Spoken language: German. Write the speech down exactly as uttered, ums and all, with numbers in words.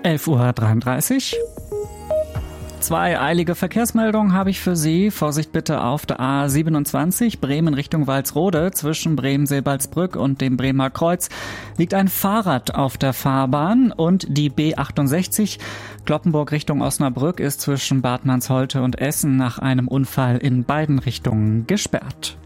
elf Uhr dreiunddreißig. Zwei eilige Verkehrsmeldungen habe ich für Sie. Vorsicht bitte auf der A siebenundzwanzig, Bremen Richtung Walsrode. Zwischen Bremen-Seebaldsbrück und dem Bremer Kreuz liegt ein Fahrrad auf der Fahrbahn. Und die B achtundsechzig, Cloppenburg Richtung Osnabrück, ist zwischen Bad Mansholte und Essen nach einem Unfall in beiden Richtungen gesperrt.